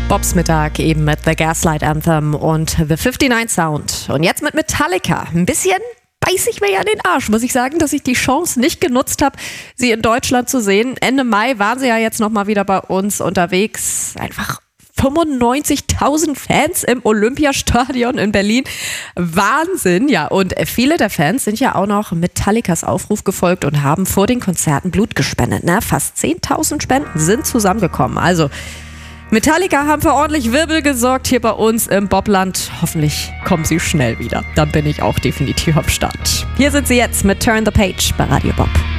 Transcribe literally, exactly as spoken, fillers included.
Bobs Mittag eben mit The Gaslight Anthem und The fünfundneunzig Sound. Und jetzt mit Metallica. Ein bisschen beiß ich mir ja den Arsch, muss ich sagen, dass ich die Chance nicht genutzt habe, sie in Deutschland zu sehen. Ende Mai waren sie ja jetzt nochmal wieder bei uns unterwegs. Einfach fünfundneunzigtausend Fans im Olympiastadion in Berlin. Wahnsinn, ja. Und viele der Fans sind ja auch noch Metallicas Aufruf gefolgt und haben vor den Konzerten Blut gespendet. Ne? Fast zehntausend Spenden sind zusammengekommen. Also Metallica haben für ordentlich Wirbel gesorgt hier bei uns im Bobland. Hoffentlich kommen sie schnell wieder. Dann bin ich auch definitiv am Start. Hier sind sie jetzt mit Turn the Page bei Radio Bob.